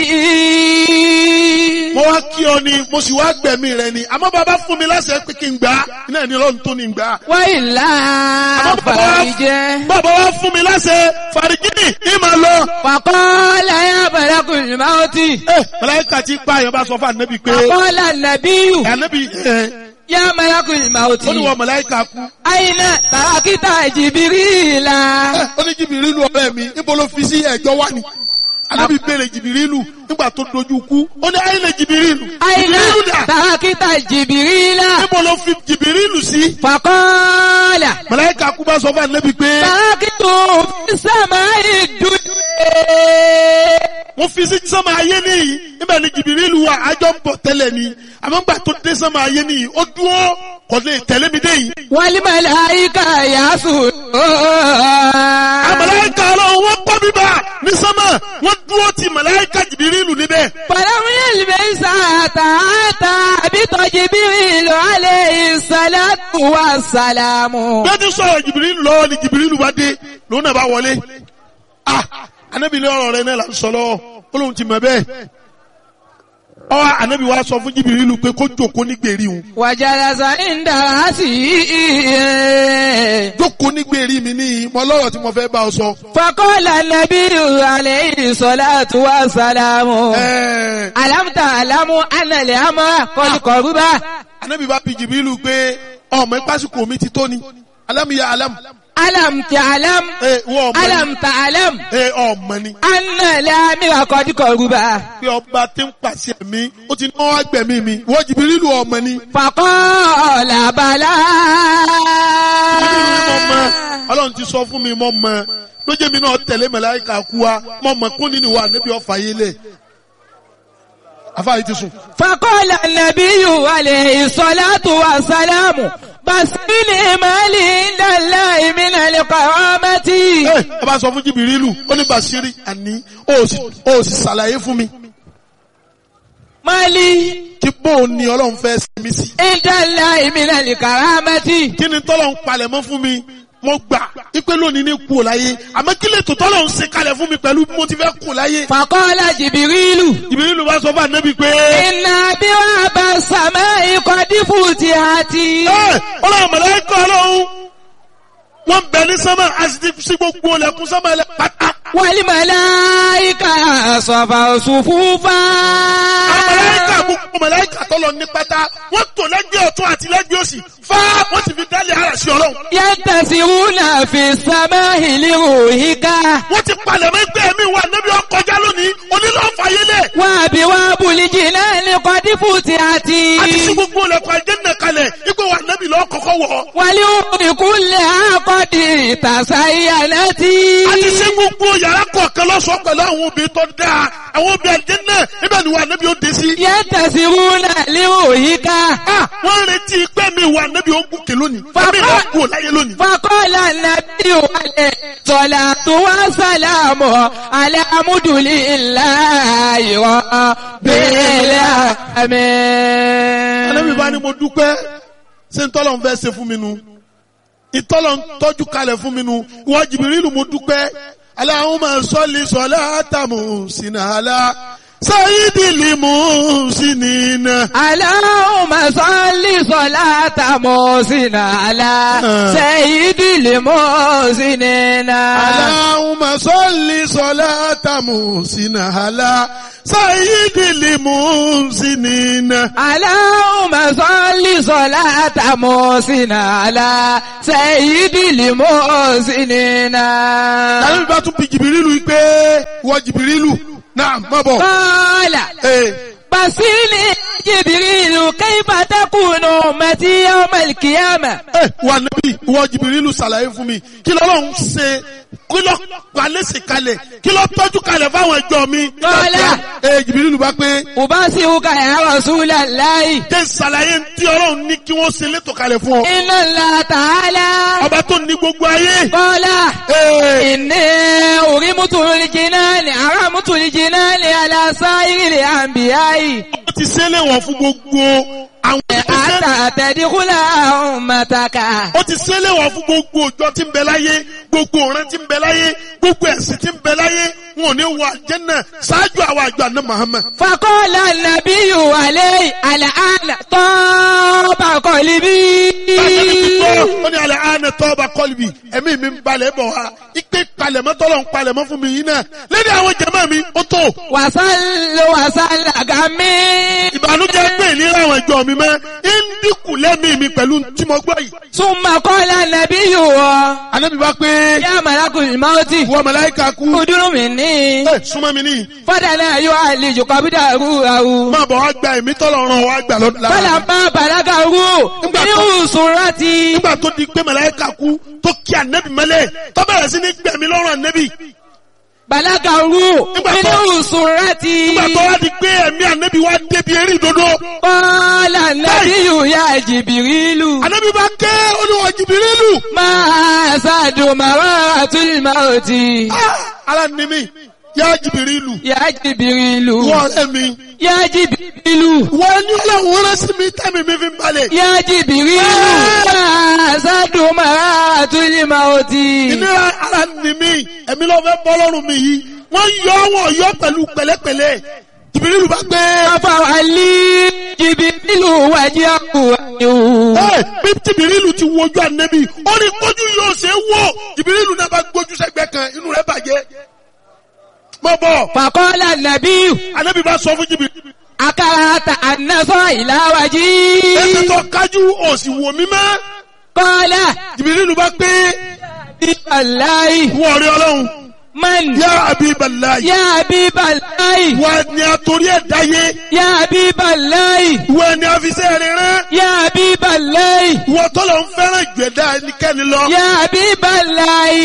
Mo wá kí ọ ni, mo sì wá gbẹ̀mí rẹ ni. Àmọ́ bàbá fún mi láṣẹ pé kí n gbà á. Iná ẹni Ọlọ́run tó ní gbà á. Wọ́n ìlà fàríjẹ́. Bàbá wá fún mi láṣẹ fàríjìnì ní màá lọ. Fàkọ́lá yá malakul mauti. Màláíkà tí pa àyàn bá sọ fún Ànábì pé. Fàkọ́lá nàbíyù. Ànábì Yá malakul mauti. ó ní wọ màláíkà kú. Àyìnà tàràkítà Jìbìrìlà. Ó ní Jìbìrìlù ọ̀rẹ́ mi, níbo ló fi sí ẹ̀jọ́ wá ni? Ànábì béèrè Jìbìrìlù nígbà tó dojú kú. Ó ní àyìnà Jìbìrìlù. Àyìnà Jìbìrìlù dà. tàràkítà Jìbìrìlà. Níbo ló fi Jìbìrìlù sí? Fàkọ́lá. Màláíkà kú bá sọ fún Ànábì pé. Tàràkítù sàmà ìdúdú. Mo fi sí sánmà ayé nìyí. Níbẹ̀ ni Jìbìrìlù wà, àjọ ń bọ̀ tẹ́lẹ̀ ni. Àmọ́ gbà tó dé sánmà ayé nìyí, ó dúró kò lè tẹ̀lé mi dé yìí. Wal malaika yasun. Màláíkà Ọlọ́run wọ́n kọ́ bíbá ní sánmà, wọ́n dúró ti màláíkà Jìbìrìlù níbẹ̀. Falam yalbis hatta habita Jibrilu alayhi salatu wassalamu. Bẹ́ẹ̀ ti sọ̀rọ̀ Jìbìrìlù lọ́wọ́ ni Jìbìrìlù bá dé, lòun náà bá wọlé. Ànábì ní ọ̀rọ̀ rẹ̀ náà là ń sọ lọ́wọ́, ó lóun ti mọ̀ bẹ́ẹ̀. Ànábì wa sọ fún Jìbìrìlù pé kó jókòó ní gbèrí òun. Wa jalasa inda ra'sihi. Jókòó ní gbèrí mi ní mọ lọ́rọ̀ tí mo fẹ́ bá ọ sọ. Faqala an-nabiyyu alayhi salatu wassalamu. Alam ta'lamu anna al-amra qad qaruba. Ànábì bá bi Jìbìrìlù pé ọmọ ìpásíkò mi ti tó ni. Alam ya alam. Alam ta'lam. Alam ta'lam. Ọmọ ni. Anna al-amra qad qaruba. Pé ọba tí ń pàṣẹ mi, ó ti náwó agbẹ̀mí mi. Wọ́n Jìbìrìlù ọmọ ni. Faqala bala. Ọlọ́run ti sọ fún mi mọ́ mọ́. Lójé mi náà tẹ̀lé màláíkà kú wa. Mọ́ mọ́ kún nínú wa níbi ọ̀fà yé lẹ̀. Afáyé ti sùn. Faqala an-nabiyyu alayhi salatu wassalamu. Basili mali indallahi min al-karamati. Ọba sọ fún Jìbìrìlù, ó ní Bàṣírí àní, ó sì ṣàlàyé fún mi. Mali. Kí bóun ni Ọlọ́run fẹ́ sí mi sí. Indallahi min al-karamati. Kí ni tọ́lọ́run palẹ̀ mọ́ fún mi? Mo gbà ipe lónìí ní kú láyé. Àmọ́ kí lè tó tọ́lọ́run ṣe kalẹ̀ fún mi pẹ̀lú bí mo ti fẹ́ kú láyé. Faqala Jìbìrìlù. Jìbìrìlù bá sọ fún Ànábì pé. Inna abwaba samai qad futihati. Ọlọ́run màláíkà Ọlọ́run. Wọ́n bẹ̀ ní sánmà, a sì ti sí gbogbo ọlẹ́kùn sánmà ẹlẹ́ pátá. Wal malaika safa sufufa. Gbogbo màláíkà tọ́lọ̀ ní pátá, wọ́n tò lẹ́gbẹ̀ẹ́ ọ̀tún àti lẹ́gbẹ̀ẹ́ òsì, wọ́n sì fi dálé ara sí Ọlọ́run. Yantasiruna fi samai liruhika. Wọ́n ti palẹ̀ mọ́ ẹgbẹ́ mi wà níbi ọkọjá lónìí, onílọ́ fàyélẹ̀. Wa abwabul jinani qad futihati. A ti sí gbogbo ọlẹ́kùn àjẹ́nà kalẹ̀, ipò wà níbi lọ́ kọ́kọ́ wọ̀. Wali kulli qad tasayyanati. A ti sí gbogbo yàrá kọ̀ọ̀kan lọ́sọ̀ọ́ pẹ̀lú àwọn obìnrin tó dáa, àwọn obìnrin àjẹ́nà, ibẹ̀ ni wà níbi ó dé sí. Yantasiruna liruhika. Wọ́n retí pé mi wà níbi ó gùnkè lónìí, ẹ̀mí lọ kú láyé lónìí. Faqala an-nabiyyu alayhi salatu wassalamu ala alhamdulillahi rabbil alamin. Ànábì bá ní mo dúpẹ́, ṣé ntọ́lọ̀ ń fẹ́ ṣe fún mi nu? Ìtọ́lọ̀ ń tọ́jú kalẹ̀ fún mi nu. Ìwọ Jìbìrìlù mo dúpẹ́. Allahumma salli salatan muhsina ala sayyidil muhsinina. Allahumma salli salatan muhsina ala sayyidil muhsinina. Allahumma salli salatan muhsina ala sayyidil muhsinina. Allahumma salli salata muhsina ala sayyidil muhsinina. Láàrín bá tún bí Jìbìrìlù pé wọ Jìbìrìlù náà má bọ̀. Qala basini Jibrilu kayfa takunu ummati yawmal qiyamah. Wà níbí wọ Jìbìrìlù ṣàlàyé fún mi kí lọ́lọ́run ṣe kí lọ́ palẹ́sì kalẹ̀ kí lọ́ tọ́jú kalẹ̀ fáwọn ẹjọ́ mi. Qala Jìbìrìlù bá pé ubasiruka ya Rasulallahi. jẹ́ ṣàlàyé tí Ọlọ́run ní kí wọ́n ṣe létò kalẹ̀ fún ọ. Inna Allah ta'ala Ọba tó ní gbogbo ayé. qala inni urimutul jinani aramutul jinani ala sa'iril anbiya'i. Ó ti ṣe léwọ̀n fún gbogbo àwọn Ata tadkhula ummataka. ó ti ṣe léwọ̀n fún gbogbo ọjọ́ tí ń bẹ láyé gbogbo ọ̀ràn tí ń bẹ láyé gbogbo ẹ̀sìn tí ń bẹ láyé wọn ò ní wọ àjẹ́nà ṣáájú àwọn àjọ àná Muhammad. Faqala an-nabiyyu alayhi al-ana taba qalbi. Ó ní alẹ́ àánẹ tọ́ọ̀bà kọ́lìbì ẹ̀mí mi ń balẹ̀ bọ̀ wá ipe palẹ̀mọ́ tọ́lọ̀ ń palẹ̀mọ́ fún mi yìí náà lẹ́ni àwọn jẹ̀mọ́ mi ó tó. Wasalla gami. Ìbànújẹ́ pé ìlera àwọn ìjọ mi mọ́ ń dínkù lẹ́mìí mi pẹ̀lú tí mo gbọ́ yìí. Summa qala an-nabiyyu Ànábì bá pé ya malakul mauti wọ́n màláíkà kú. udunu minni. Súnmọ́ mi ní. Fadana yu'alliju qabdahu. Máa bọ̀ wá gba ẹ̀mí tọ́lọ̀ ràn wá gbà lọ́dún lára. Falamma balagahu min surati. Nígbà tó di pé màláíkà kú tó kí ànẹ́bì mẹ́lẹ̀ tó bẹ̀rẹ̀ sí ní gbẹ̀mí lọ́rùn ànẹ́bì. Balagahu min surati. Nígbà tó wá di pé ẹ̀mí ànẹ́bì wá débi eré ìdodo. Qala an-nabiyyu ya Jibrilu. Ànẹ́bì bá ké olúwa Jìbìrìlù. Ma sadu maratul mauti. Ara ni mi, yá Jìbìrìlù. Ya Jibrilu. Wọ́n ẹ̀mí. Ya Jibrilu. Wọ́n ní ọlọ́run rán sí mi tẹ́mi mi fi ń balẹ̀. Ya Jibrilu. Ma sadu maratul mauti. Ìnira ara ni mi, ẹ̀mí ló fẹ́ bọ́ lọ́rùn mi yìí. Wọ́n yọ pẹ̀lú pẹ̀lẹ́pẹ̀lẹ́. Jìbìrìlù bá gbé. Fawali Jibrilu wajhahu. Bí Jìbìrìlù ti wojú ànẹ́bì, ó ní kójú yóò ṣe wò. Jìbìrìlù náà bá gbójú sẹ́gbẹ́ kan, inú rẹ̀ bàjẹ́. Mọ̀ bọ̀. Faqala an-nabiyyu Ànẹ́bì bá sọ fún Jìbìrìlù. akarata an-nazara ila wajhi. Ẹsẹ̀ tó kájú òsì wò mí mọ́. Qala Jìbìrìlù bá pé. billahi Wọ́n rí ọlọ́run. man Yá Habiballahi. ya habiballahi Wọ́n ni a torí ẹ̀ dáyé. ya habiballahi Wọ́n ni a fi sẹ́ rẹ̀ rán. ya habiballahi Wọ́n tọ́lọ̀ ń fẹ́ràn ìgbẹ̀dá ẹnikẹ́ni lọ. ya habiballahi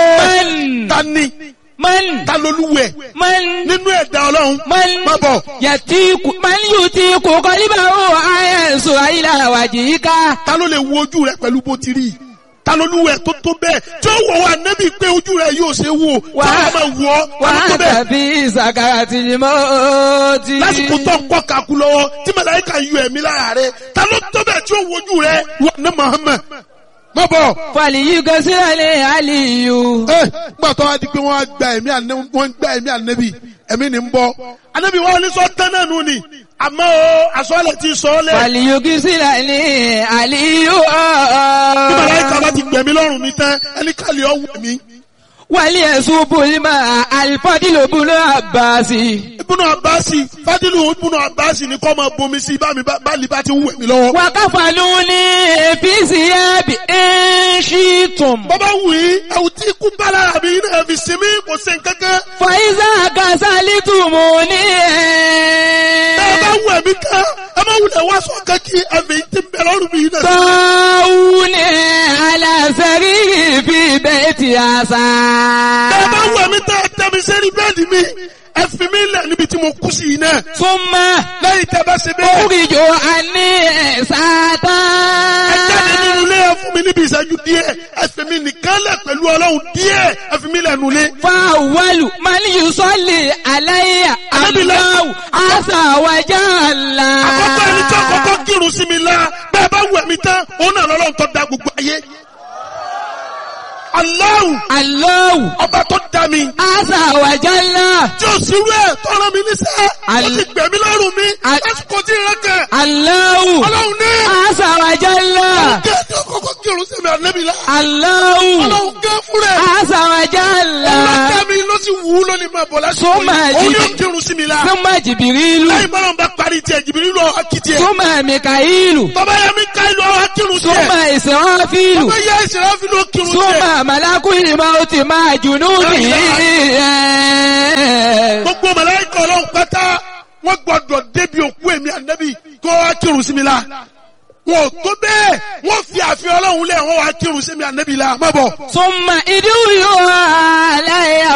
man Ta lolúwẹ̀ nínú ẹ̀dá ọlọ́run. man Má bọ̀. man yutiku qalbahu ayansu ila wajhika. Ta ló lè wo ojú rẹ̀ pẹ̀lú bó ti rí? Ta lolúwẹ̀ tó tó bẹ́ẹ̀ tí ó wọ̀ wá nẹ́bí pé ojú rẹ̀ yóò ṣe wò. Tí wọ́n máa wọ̀ ọ́. Ta ló tó bẹ́ẹ̀? Wàá tàbí sakaratil mauti. Lásìkò tó ń kọ́ kakú lọ́wọ́ tí màláíkà yọ ẹ̀mí lára rẹ̀. Ta ló tó bẹ́ẹ̀ tí ó wojú rẹ̀ wọ̀ ní Muhammad? Má bọ̀. Fàlìyí gọ́sílẹ̀ ní àlìyù. Gbàtọ́ wá di pé wọ́n gba ẹ̀mí ànẹ́bì ẹ̀mí ni ń bọ́. Ànẹ́bì wọn ní sọ tán náà nù ni. Àmọ́ o, àsọ́lẹ̀ ti sọ ọ́ lẹ̀. Fàlìyí gọ́sílẹ̀ ní àlìyù. Bí màláíkà bá ti gbẹ̀mí lọ́rùn mi tán, ẹni kàlí ọ̀ wù mí. Wàlí ẹ̀sùn bùnmá àlìfọ́dìlò bùnú àbáàsì. Ibùnú Àbáàsì, Fádìlù Ibùnú Àbáàsì ni kọ́ máa bomi sí bá lè bá ti wù mí lọ́wọ́. Wàkàfàlù ní èfìsì ẹ̀bì ẹ̀ṣìtùm. Bọ́bá wù yí, ẹ̀wù tí ikú bá lára mi náà fi sinmi kò sí nǹkankan. Fàyíṣà kàṣálítùmù ní ẹ̀. Bẹ́ẹ̀ bá wù ẹ̀mí tán, ẹ má wulẹ̀ wá sọ kankí ẹ̀fẹ̀ tí ń bẹ lọ́rùn mi náà. Tọ́wù ní aláṣẹ́rí fi bẹ́ẹ̀ ti àṣà. Bẹ́ẹ̀ bá wù ẹ̀mí tán, tẹ́mi sẹ́rí bẹ́ẹ̀dì mi, ẹ fi mí lẹ̀ níbi tí mo kú sí yìí náà. Súnmọ́. Lẹ́yìn tẹ́ bá ṣe bẹ́ẹ̀. Oríjò àní ẹ̀sátá. Ẹ jáde nínú ilé ẹ fún mi níbi ìṣẹ́jú díẹ̀, ẹ fi mi nìkan lẹ̀ pẹ̀lú Ọlọ́run díẹ̀, ẹ fi mi lẹ̀ nulẹ̀. Fáwọ́lù Màlíyù sọ́lì aláyà Allahu àṣàwájà ńlá. Àkọ́kọ́ ẹni tí àkọ́kọ́ kírun sí mi lá, bẹ́ẹ̀ bá wù ẹ̀mí tán, òun náà lọ́lọ́run tó dá gbogbo ayé. Allahu ọba tó dá mi. Àṣàwájà ńlá. Tí ó sì rú ẹ̀ tọ́rọ mi níṣẹ́, ó ti gbẹ̀mí lọ́rùn mi, lásìkò tí ìrẹ́kẹ̀. Allahu Ọlọ́run ní. àṣàwájà ńlá. Kí ẹ tí ó kọ́kọ́ kọ́kọ́ kírun sí mi ànábì la. Allahu Ọlọ́run gẹ́ fún rẹ̀. azza wa jalla. Ọlọ́kẹ́mi ló sì wù ú lónìí máa bọ̀ lásìkò Summa yìí. Òun yóò kírun sí mi la. Summa Jibrilu. Lẹ́yìn bọ́lá ń bá parí tiẹ̀ Jìbìrìlù akitiẹ̀. Summa Mikailu. Tọ́ba yẹ mi ká ìlú ọ̀hún kírun tiẹ̀. Summa Israfilu. Tọ́ba yẹ Israfilu kírun tiẹ̀. Summa malakul mauti ma junudihi. Gbogbo màláíkà Ọlọ́run pátá wọ́n gbọ́dọ̀ débi òkú èmi ànábì kó wá kírun sí mi la. Wọn ò tó bẹ́ẹ̀ wọ́n fi àfihàn Ọlọ́run lẹ̀ wọ́n wá kírun sí mi ànábì la. Má bọ̀. Summa idulu alayya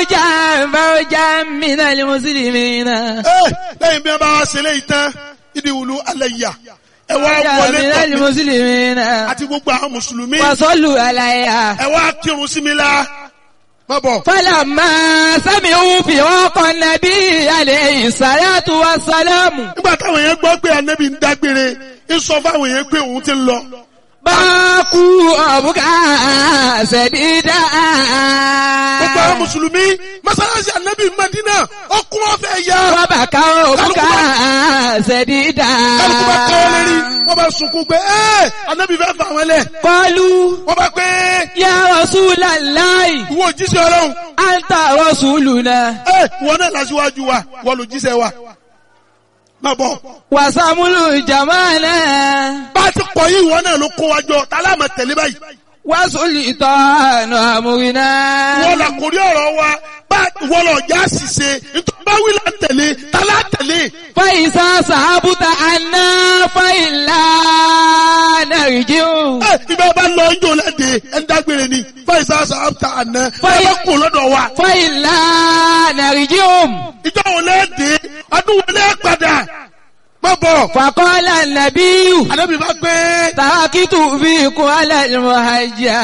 fawjan minal muslimina. Lẹ́yìn bí wọ́n bá wá ṣe léyìí tán ìdí wùlú alẹ́ yà. Ẹ wá wọlé Minal tọ̀ mí muslimina. àti gbogbo àwọn mùsùlùmí. Wa sallu alayya. Ẹ wá kírun sí mi la. Má bọ̀. Falamma sami'u firaqa nabi alayhi salatu wassalamu. Nígbà táwọn èèyàn gbọ́ pé ànábì ń dágbére ń sọ fáwọn èèyàn pé òun ti ń lọ. Báàkú ọ̀bùkà ṣẹ̀dídà. Gbogbo àwọn mùsùlùmí mọ́sálásí ànábì Mádínà ọkùn ọ̀fẹ́ ya. Wọ́n bá ká ọ̀bùkà ṣẹ̀dídà. Kálukú bá kọ́ lérí wọ́n bá sunkún pé ànábì fẹ́ fà wọ́n lẹ̀. Qalu Wọ́n bá pé ya Rasulallahi ìwọ òjíṣẹ́ Ọlọ́run. anta rasuluna. Ìwọ náà lásìwájú wa wọ́n lò jíṣẹ́ wa. Má bọ̀. Wàsàmúlù jamana. Bá a ti kọ̀ yí ìwọ náà ló kó wa jọ tá láàmà tẹ̀lé báyìí. Wàsùlì ìtọ́nù àmúrinà. Wọ́n là kórí ọ̀rọ̀ wa bá wọ́n lọ já ṣìṣe nítorí bá wí là ń tẹ̀lé tá lá tẹ̀lé. Fàyísà sàbùtà àná fàyílà nàìjíríà. Ibẹ̀ bá lọ ń jò lẹ́dẹ̀ ẹ̀ ń dágbére ni fàyísà sàbùtà àná ẹ̀ bá kò lọ́dọ̀ wa. Fàyílà nàìjíríà. Ìjọ wo lẹ́dẹ̀ ọdún wo lẹ́ padà. Má bọ̀. Fàkọ́lá nàbíyù. Ànábì bá gbé. Tàkìtù fi kún alẹ́ mọ̀hájà.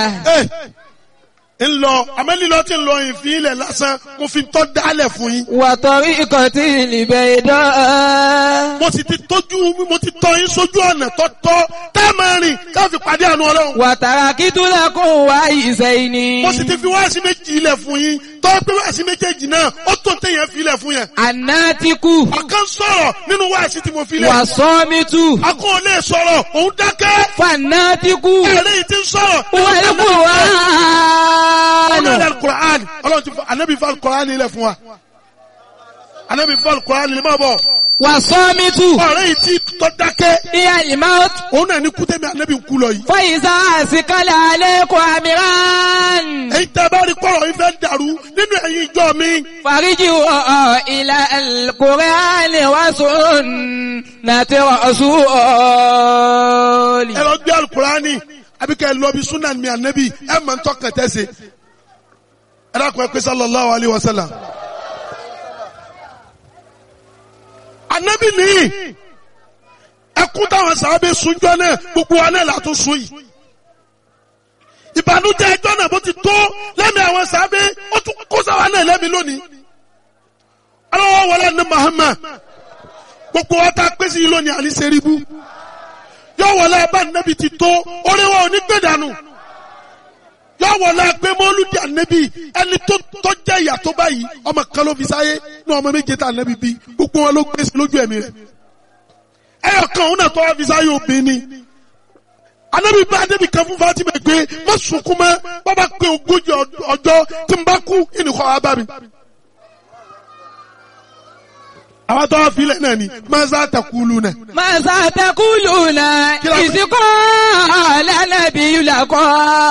Ń lọ àmẹ́lílọ́ tí ń lọ ìfín ilẹ̀ lásán mo fi tọ́ dálẹ̀ fún yín. Wàtọ̀rí ikọ̀ tí ìlìbẹ̀ ìdán. Mo sì ti tọ́ yín sójú ọ̀nà tọ́tọ́ tá a máa rìn ká fi pàdé àánú Ọlọ́run. Wàtàrà kí tún lẹ́kùn wá ìṣẹ́ ìní. Mo sì ti fi wáàsí méjì ilẹ̀ fún yín tọ́ pé wáàsí méjèèjì náà ó tó téèyàn fi ilẹ̀ fún yẹn. Àná ti kú. Ọ̀kan sọ̀rọ̀ nínú wáàsí tí mo fi lẹ̀. Wà sọ mi tú. Akọ́ ò lè sọ̀rọ̀ òun dákẹ́. Fàná ti kú. Ẹ̀rẹ́ yìí ti ń sọ̀rọ̀. Wọ́n lè kú wá. Ọlọ́run Al-Qur'an Ọlọ́run ti fọ Ànábì fọ Al-Qur'an ilẹ̀ fún wa. Ànábì fọ Al-Qur'an ilẹ̀ máa bọ̀. Wà sọ mi tú. Ọ̀rẹ́ yìí ti tọ́ dákẹ́. Ìyá ìmọ̀. Òun náà ní kútẹ́mi Ànábì ń kú lọ yìí. Fàyíṣà àsìkálà alẹ́kọ̀ọ́ àmìrán. Èyí tẹ́ bá rí kọ́rọ̀ yìí fẹ́ dàrú nínú ẹ̀yin ìjọ mi. Fàríjì ilẹ̀ Al-Qur'ani wa sunnati rasuli. Ẹ lọ gbé Al-Qur'ani àbí kẹ́ ẹ lọ bí sunan mi Ànábì ẹ mọ̀ ń tọ́kàn tẹ́sẹ̀. Ẹ dákun ẹ pé sallallahu alayhi wa sallam. Ànábì nìyí ẹkún táwọn sàábé sunjọ náà gbogbo wa náà látún sun yìí. Ìbànújẹ́ ẹjọ́ náà bó ti tó lẹ́mìí àwọn sàábé ó tún kó sáwa náà lẹ́mìí lónìí. Ọlọ́wọ́ wọlé ní Muhammad gbogbo wa tá a pèsè yìí lónìí àlìsẹ́rìbù yóò wọlé abá nàbì ti tó orí wa ò ní gbé dànù. Yóò wọlé pé mọ́lúdì ànábì ẹni tó jẹ́ ìyà tó báyìí ọmọ kan ló fi sáyé ní ọmọ méje tá ànábì bí gbogbo wọn ló gbèsè lójú ẹ̀mí rẹ̀. Ẹyọ kan òun náà tó wá fi sáyé obìnrin. Ànábì bá débi kan fún Fatima pé má sunkún mọ́ bàbá pé 40 ọjọ́ tí n bá kú ìnìkọ́ wa bá mi. Àwọn tó wá filẹ̀ náà ni maza taquluna. Maza taquluna ìsìnkọ́ lẹ́nàbí yulakọ́.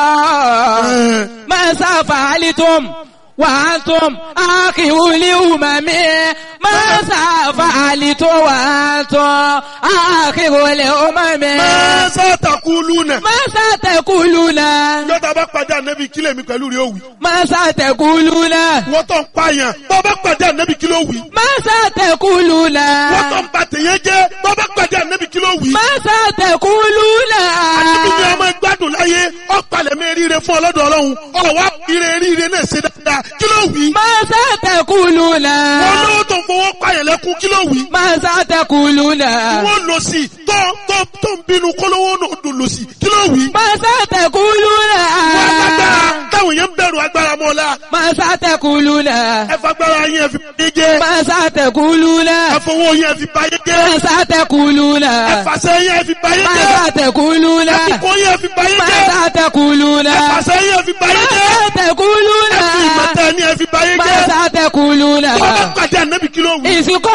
Maza fa'alitum wa antum akhirul umami. Maza fa'alitum wa antum akhirul umami. Maza taquluna. Maza taquluna. Yọ́ta bá pàdé ànábì kílẹ̀ mi pẹ̀lú rí òwì. Maza taquluna. Wọ́n tó ń pààyàn bọ́ bá pàdé ànábì kílẹ̀ òwì. Maza taquluna. Wọ́n tó ń ba tèyàn jẹ́ bọ́ bá pàdé ànábì kílẹ̀ òwì. Maza taquluna. Ànábì ni ọmọ gbádùn láyé ọ̀pàlẹ̀ mi ríire fún ọlọ́dọ̀ Ọlọ́run ọ̀wá ríire náà ṣe dáadáa kílẹ̀ òwì. Maza taquluna. Wọ́n lówó tó ń fowó pààyàn lẹ́kún kí ló wí. Màsá tẹkulúnà. Wọ́n lò sí tó ń bínú kólówó náà dùn lò sí kí ló wí. Màsá tẹkulúnà. Wọ́n agbára táwọn yẹn ń bẹ̀rù agbára mọ́lá. Màsá tẹkulúnà. Ẹ fagbára yẹn fi báyé jẹ́. Màsá tẹkulúnà. Ẹ fowó yẹn fi báyé jẹ́. Màsá tẹkulúnà. Ẹ fàṣẹ yẹn fi báyé jẹ́. Màsá tẹkulúnà. Ẹ fipò yẹn fi báyé jẹ́. Màsá tẹkulúnà. Ẹ fàṣẹ yẹn fi báyé jẹ́. Màsá tẹkulúnà. Ẹ fi ìmọ̀tẹ́ ni ẹ fi báyé jẹ́. Màsá tẹkulúnà. Tó bá pàdé ànábì kí ló wí. Ìsìnkú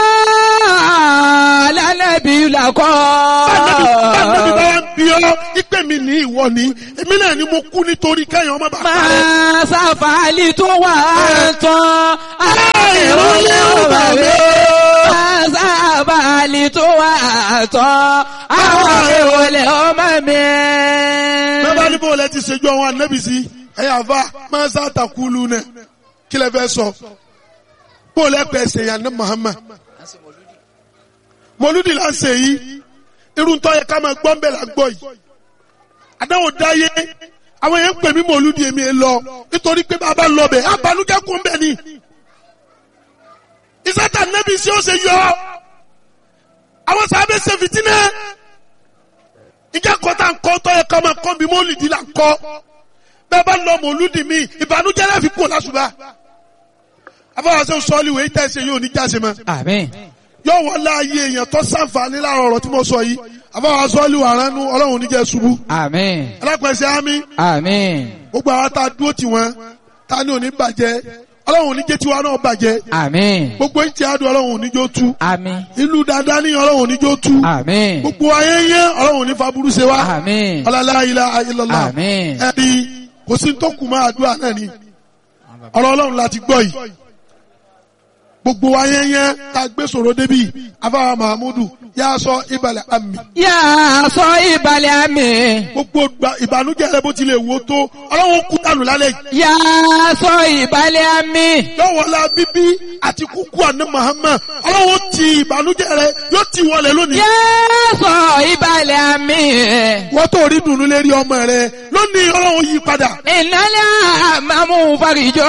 lánàbí làkọ́. Báńdẹ́bí bá wá ń bí ọ́, ìpè mi ní ìwọ ni, èmi náà ni mo kú nítorí kẹ́yìn ọmọ bàbá rẹ̀. Máa sáfàálì tó wà tán. Ìrọ̀lẹ́ ọba rẹ̀. Máa sáfàálì tó wà tán. Àwọn ìrọ̀lẹ́ ọmọ mi. Bẹ́ẹ̀ ni bóòlù ẹ ti ṣèjú àwọn ànábì sí, ẹ̀yà àfa máa ń sá àtàkùlù náà. Kí lẹ fẹ́ sọ? Bóòlù ẹ pẹ̀ ṣèyàn ní Muhammad. Mọ̀lúdì là ń ṣe yìí, irú tó yẹ ká máa gbọ́ ń bẹ̀ là ń gbọ́ yìí. Àdáwò dáyé, àwọn yẹn ń pè mí mọ̀lúdì èmi lọ, nítorí pé bàbá lọ bẹ̀, àbálùjẹ́ kún bẹ̀ ni. Ìsátà nẹ́bí sí ó ṣe yọ, àwọn sábẹ́ ṣe fìtínà. Ìjà kọ́ta ń kọ́ tó yẹ ká máa kọ́ bí mọ̀lúdì là ń kọ́. Bẹ́ẹ̀ bá lọ mọ̀lúdì mi, ìbànújẹ́ láfi kú lásùbà. Afọwọ́sẹ́ sọ́ọ́lì wèé tẹ̀sẹ̀ yóò ní jáse mọ́. Àmín. Yóò wọ́n láàyè èèyàn tó sàǹfààní láàrọ̀ ọ̀rọ̀ tí mo sọ yìí. Àbáwá sọ́ọ́lì wà ránú ọlọ́run níjẹ́ ṣubú. Àmín. Alápẹ̀sẹ̀ ámì. Àmín. Gbogbo àwọn tá a dúró tì wọ́n, ta ni ò ní bàjẹ́. Ọlọ́run níjẹ́ tiwa náà bàjẹ́. Àmín. Gbogbo ìtì àdùn ọlọ́run níjó tú. Àmín. Ìlú dáadáa ní ọlọ́run níjó tú. Àmín. Gbogbo ayẹyẹ ọlọ́run ní faburú ṣe wá. Àmín. Ọlọ́lá ilaha illallah. Àmín. Ẹ̀rí kò sí tó kù máa àdúrà náà ni. Ọ̀rọ̀ ọlọ́run láti gbọ́ yìí. Gbogbo ayẹyẹ tá a gbé sọ̀rọ̀ débi afáwa Mahamudu yà sọ ìbàlẹ̀ àmì. Yà sọ ìbàlẹ̀ àmì. Gbogbo ìbànújẹ́ rẹ bó tilẹ̀ wò tó ọlọ́run kú dànù lálẹ́ yìí. Yà sọ ìbàlẹ̀ àmì. Yọ̀wọ̀lá bíbí àti kúkú àná Muhammad ọlọ́run ti ìbànújẹ́ rẹ yóò ti wọlé lónìí. Yà sọ ìbàlẹ̀ àmì. Wọ́n tó rí dùnú lérí ọmọ rẹ lónìí ọlọ́run yí padà. Ìnálẹ́ àmàmú farijọ́.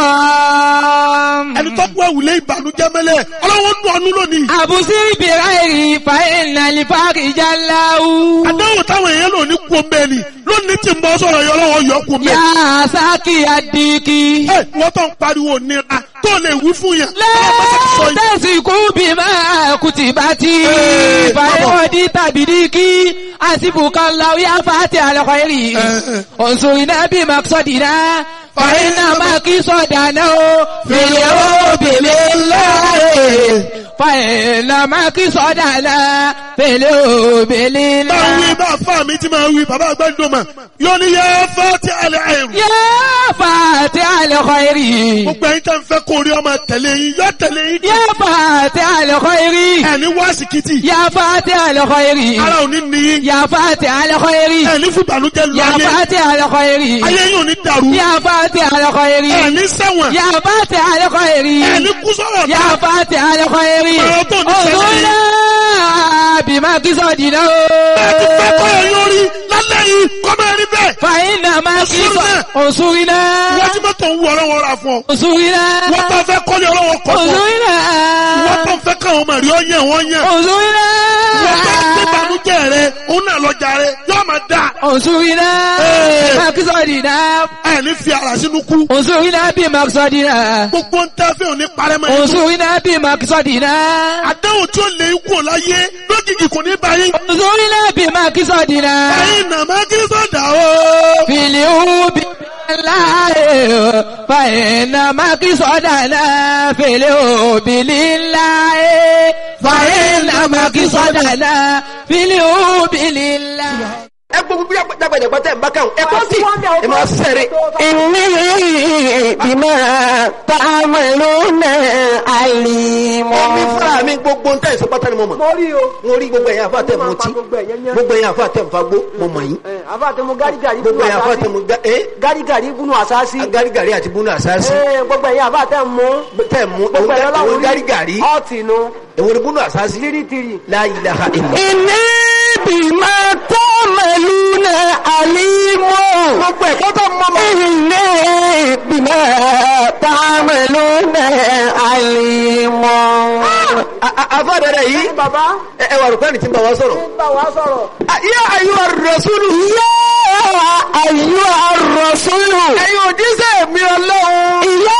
Ẹni tó kú ẹ̀wùlé ìbànújẹ́ mẹ́lẹ̀ ọlọ́run nù ọ́nú lónìí. Àbùsí ìbìrà èrì fa ìnàlẹ́ farijá láwù. Àdáwò táwọn èèyàn lò ní kú omi ẹni lónìí tí ń bọ́ sọ̀rọ̀ yọ ọlọ́run yọ kú omi. Yà sákì àdìkì. Ẹ wọ́n tó ń pariwo nira tó lè wí fún yẹn. Lẹ́tẹ̀sí kú bí máa kùtì bá ti. Fàyọ̀dí tàbí díkì. Àsìbùkà láwùyá fàtí àlọ́kọ̀ èrì. Òǹsùn iná bí màkìsọ̀dì náà. Fàyínà máa kí sọ̀dà náà ó. Fèlè ó bèlè láàrè. Fàyínà máa kí sọ̀dà náà. Fèlè ó bèlè láàrè. Máa wí bá fà mí tí máa wí bàbá àgbẹ̀dùn mà. Yóò ní yẹ fàtí àlẹ́ àìrù. Yẹ fàtí àlọ́kọ̀ èrì. Gbogbo ẹ̀yin tẹ́ ń fẹ́ kó rí ọmọ tẹ̀lé yín yọ tẹ̀lé yín. Yẹ fàtí àlọ́kọ̀ èrì. Ẹni wá sìkìtì. Yẹ fàtí àlọ́kọ̀ èrì. Ara ò ní níyín. Yà fàtí àlọ́kọ̀ èrì. Ẹni fún ìbànújẹ́ lọ Yà ayé. fàtí àlọ́kọ̀ èrì. Ayé yóò ní dàrú. Yà fàtí àlọ́kọ̀ èrì. Ẹni sẹ́wọ̀n. Yà fàtí àlọ́kọ̀ èrì. Ẹni kú sọ̀rọ̀ Yà náà. fàtí àlọ́kọ̀ èrì. Ọ̀rọ̀ tó ní sẹ́yìn. Òṣùlá bímá kí sọ̀dì náà. Bẹ́ẹ̀ ti fẹ́ kọ́ ẹ̀ yóò rí lálẹ́ yìí kọ́ máa rí bẹ́ẹ̀. Fàyínà máa kí sọ. Òṣùlá. Wọ́n ti mọ́tò ń wú ọlọ́wọ́ ra fún ọ. Òṣùlá. Wọ́n tó fẹ́ kọ́lé ọlọ́wọ́ kọ́ fún ọ. Òṣùlá. Wọ́n tó fẹ́ káwọn ọmọ rí ọyàn wọ́n yàn. Òṣùlá. Wọ́n tó gbé ìbànújẹ́ rẹ òun náà lọ́jà rẹ yóò máa dà. Òṣùlá. Bímá kí sọ̀dì náà. Ẹni fi ara sínú kú. Òṣùlá bímá kí sọ̀dì náà. Gbogbo ń tẹ́ fẹ́ òní parẹ́ mọ́ ẹni tó. Òṣùlá bímá kí sọ̀dì náà. Àdáhùn tí ó lè kú láyé lójijì kò ní báyìí. Òṣùlá bímá kí sọ̀dì náà. Báyìí nà má kí sọ̀dà o. Fìlì ubi láàyè fàyẹ̀nà máa kí sọ̀dà náà. Fìlì ubi láàyè fàyẹ̀nà máa kí sọ̀dà náà. Fìlì ubi láàyè. Ẹ gbogbo bí jagbajagba tẹ n bá kàn ẹ kọ́ sí ẹ máa sẹ́rẹ̀. Inni bima ta'maluna alimu. Èmi fúnra mi gbogbo ń tẹ̀ ìsopátá ni mo mọ̀. Mo rí o. Mo rí gbogbo ẹ̀yin àfa tẹ̀ mutí. Gbogbo ẹ̀yin àfa tẹ̀ nfagbó mo mọ̀ yín. Àfa tẹ mu gárigàrí Gbogbo ẹ̀yin àfa tẹ̀ mu gárigàrí búnú àsáàsì. gárigàrí àti búnú àsáàsì. Gbogbo ẹ̀yin àfa tẹ mu. Tẹ̀ mú Gbogbo ẹ̀yin òun ọlọ́run gárigàrí. ọ̀tì nu. Èwo ni búnú àsáàsì. Tìrìtìrì. La ilaha illa. Inni bima ta'maluna alimu. Gbogbo ẹ̀kọ́ tó mọ́ mọ́. Inni bima ta'maluna alimu. àfọ̀dẹ̀dẹ̀ yìí bàbá ẹ wà rúkọ́ ní tí ń bá wa sọ̀rọ̀. ń bá wa sọ̀rọ̀. yá ayyuha rasulu. يا أيها الرسول ẹ̀yin òjíṣẹ́ mi Ọlọ́run. يا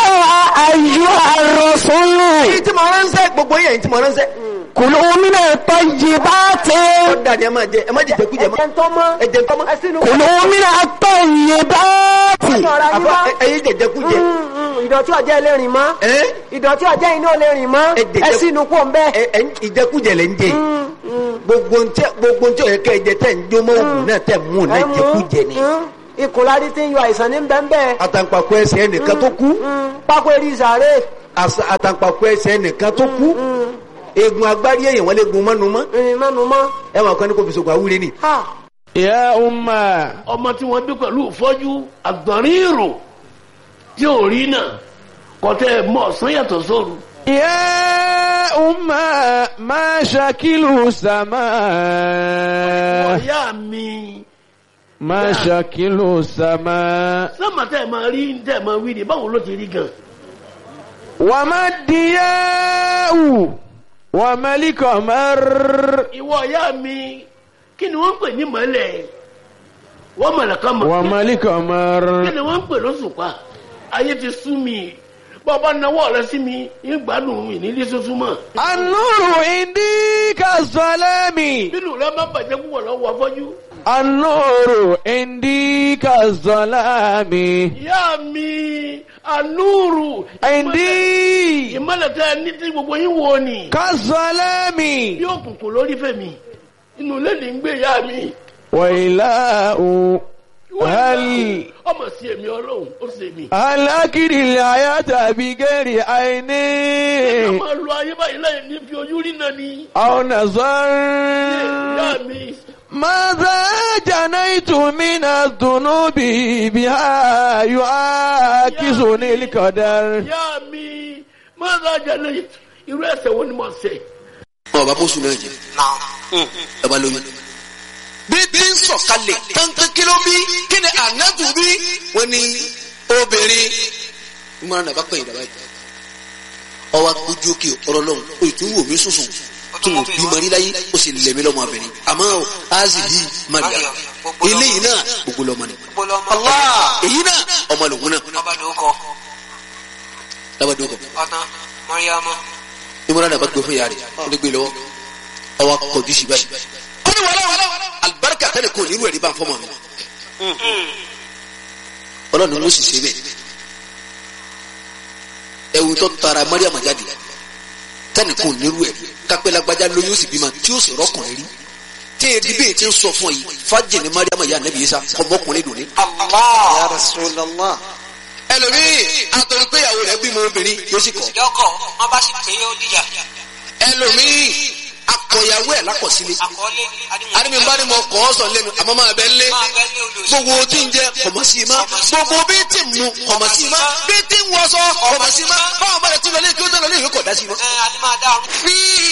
أيها الرسول èyí tí mo ránṣẹ́ gbogbo yẹn tí mo ránṣẹ́. كلوا من الطيبات ó dàní ẹ má jẹ jẹkújẹ mọ́. ẹ̀jẹ̀ ń tọ́ mọ́. ẹ jẹ tọ́mọ́. ẹ sínú. كلوا من الطيبات ọ̀rọ̀ ayé àfọ wá. ẹyin jẹ jẹkújẹ. ìdọ̀tí ọ̀jẹ́ ilé rìn mọ́. ẹ ìdọ̀tí ọ̀jẹ́ iná lè rìn mọ́. Ẹ̀jẹ̀ ẹ sínú kó ń bẹ́. ẹ ìjẹkújẹ lẹ ń jẹ. gbogbo ntẹ ó yẹ kẹ́ ẹ jẹ tẹ́ ń jó mọ́ òògùn náà tẹ́ mú un náà jẹkújẹ ni. ìkùnlárí tí ń yọ àìsàn ní bẹ́ẹ̀. àtàǹpàkò ẹsẹ̀ ẹnìkan tó kú. pákó eré ìsàrè. àtàǹpàkò ẹsẹ̀ ẹnìkan tó kú. eegun agbárí èèyàn wọn lè gun mọ́nu mọ́. mẹ́nu mọ́. ẹ wọn kàn ní kò fi sògùn àwúre ni. Ya umma. ọmọ tí wọ́n bí pẹ̀lú ìfọ́jú àgbọ̀nrín ìrò tí ò rí náà kọ́tẹ́ mọ́ ọ̀sán yàtọ̀ sóru. Ya umma ma shakilu sama. ọ̀yá mi. Ma shakilu sama. sọ́mà tẹ́ ẹ̀ máa rí tẹ́ ẹ̀ máa wí ni báwo ló ti rí gan. Wa ma diya'u wa malikamar. ìwọ ọ̀yá mi kí ni wọ́n ń pè ní mọ́lẹ̀ wọ́n mọ̀lẹ́kọ́ mọ̀ Wa malikamar. kí ni wọ́n ń pè lóṣùpá ayé ti sú mi bọ́ọ̀bá náwó rẹ sí mi ìgbádùn mi nílé sọ́sún mọ́. An-nuru indika zalami. bínú rẹ má bàjẹ́ púpọ̀ lọ́wọ́ afọ́jú. An-nuru indika zalami. ìyá mi anúrù Indi ìmọ̀lẹ̀ tẹ́ ní tí gbogbo yín wo ni ka zalami. bí òkùnkùn lórí fèmí inú ilé ní ń gbé ìyá mi. Wa ilahu hal ọmọ sí èmi ọlọ́run ó sì èmi. alakiri ayata bigeri aini ẹ máa lo ayé báyìí láyé ní fi ojú rí náà ni. aw nazar. ìyá mi ماذا جنيت من الذنوب بها يعاكسني القدر. ìyá mi máa ń rajà lẹ́yìn irú ẹ̀ṣẹ̀ wo ni mo ṣe. ọba bóṣù náà jẹ ọba lóyún. bí ń sọ̀kalẹ̀ kankan kí ló bí kí ni ànábù bí wọ́n ní obìnrin ìmọ̀ràn nàbà pẹ̀yìn dàbà yìí. ọwọ́ ojú òkè ọ̀rọ̀ lọ́hùn ó tún wò mí sùsùn tó wò bí mọ̀rí láyé ó sì lẹ̀mí lọ́mọ abẹ́rẹ́ àmọ́ azi yìí Maria eléyìí náà gbogbo lọ́mọ ni. Allah èyí náà ọmọ lòun náà. labadoko ìmọ̀ràn nàbà gbé fún yàrá rẹ̀ ó lè gbé lọ́wọ́ ọwọ́ kọjú sí báyìí. ó ní wàhálà alibarika tẹ́lẹ̀ kò nírú ẹ̀rí bá ń fọ́ mọ́ mi. ọlọ́run ló sì ṣe bẹ́ẹ̀. ẹ̀wù tó tara Mariam jáde tẹ́lẹ̀ kò nírú ẹ̀rí kápẹ́ lágbájá lóyún ó sì bímọ tí ó sì rọ́kùnrin rí. tí èdè bẹ́ẹ̀ ti ń sọ fún ọ yìí fájì ní Mariam yà nẹ́bí yìí sá ọmọkùnrin dùn ní. Ya Rasulullah. ẹlòmíì àtọ̀rọ̀ pé ìyàwó rẹ̀ bímọ obìnrin yóò sì kọ̀. yọkọ wọn bá sì pé ó dìjà. ẹlòmíì akọ̀yàwó ẹ̀ lákọ̀sílẹ̀. àkọọ́lé àdìmí bá ní mo kọ́ ọ́ sọ lẹ́nu àmọ́ máa bẹ́ lé. gbogbo tí ń jẹ kọ̀mọ̀ sí i má gbogbo bí tí ń mu kọ̀mọ̀ sí i má bí tí ń wọṣọ kọ̀mọ̀ sí i má báwọn bá rẹ̀ tí lọ lé kí ó tẹ̀ lọ lé ìwé kọ̀ dá sí i má. ẹ adé máa dá ọrùn. fi